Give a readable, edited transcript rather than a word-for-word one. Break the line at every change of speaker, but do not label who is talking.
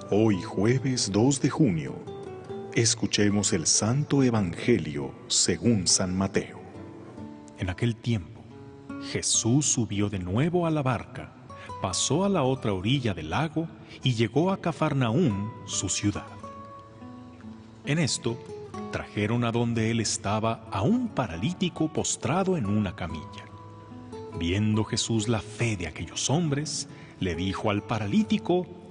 Hoy jueves 2 de junio, escuchemos el Santo Evangelio según San Mateo.
En aquel tiempo, Jesús subió de nuevo a la barca, pasó a la otra orilla del lago y llegó a Cafarnaún, su ciudad. En esto, trajeron a donde él estaba a un paralítico postrado en una camilla. Viendo Jesús la fe de aquellos hombres, le dijo al paralítico: